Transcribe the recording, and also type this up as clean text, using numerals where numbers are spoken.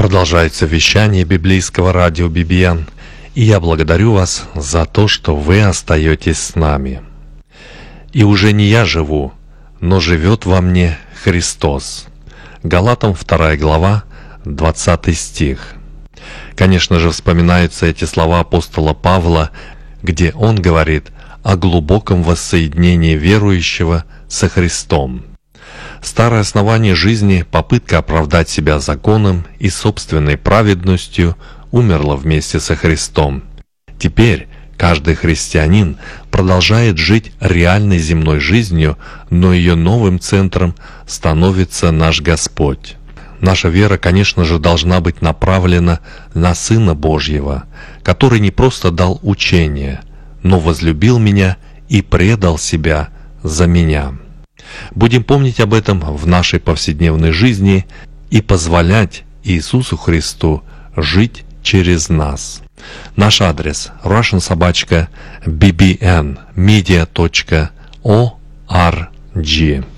Продолжается вещание библейского радио BBN, и я благодарю вас за то, что вы остаетесь с нами. «И уже не я живу, но живет во мне Христос». Галатам 2 глава, 20 стих. Конечно же, вспоминаются эти слова апостола Павла, где он говорит о глубоком воссоединении верующего со Христом. Старое основание жизни, попытка оправдать себя законом и собственной праведностью, умерло вместе со Христом. Теперь каждый христианин продолжает жить реальной земной жизнью, но ее новым центром становится наш Господь. Наша вера, конечно же, должна быть направлена на Сына Божьего, который не просто дал учение, но возлюбил меня и предал себя за меня. Будем помнить об этом в нашей повседневной жизни и позволять Иисусу Христу жить через нас. Наш адрес russian@bbnmedia.org.